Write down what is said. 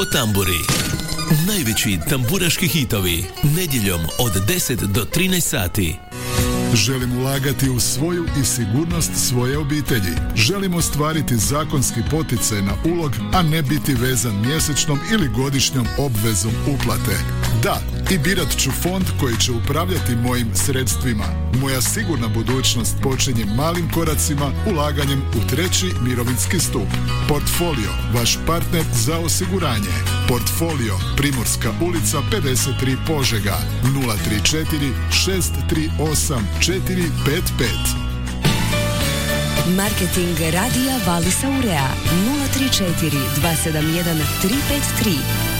Tamburi. Najveći tamburaški hitovi nedjeljom od 10 do 13 sati. Želim ulagati u svoju i sigurnost svoje obitelji. Želim ostvariti zakonski poticaj na ulog, a ne biti vezan mjesečnom ili godišnjom obvezom uplate. Da, i birat ću fond koji će upravljati mojim sredstvima. Moja sigurna budućnost počinje malim koracima, ulaganjem u treći mirovinski stup. Portfolio, vaš partner za osiguranje. Portfolio, Primorska ulica 53 Požega, 034 638 455. Marketing radija Valisa Urea 034 271 353.